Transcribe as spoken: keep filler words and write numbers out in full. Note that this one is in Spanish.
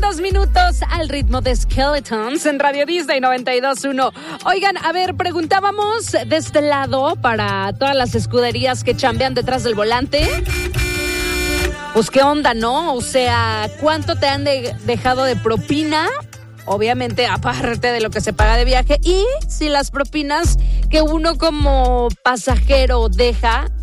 dos minutos al ritmo de Skeletons en Radio Disney noventa y dos punto uno. Oigan, a ver, preguntábamos de este lado para todas las escuderías que chambean detrás del volante. Pues qué onda, ¿no? O sea, ¿cuánto te han de- dejado de propina? Obviamente, aparte de lo que se paga de viaje. Y si las propinas que uno como pasajero deja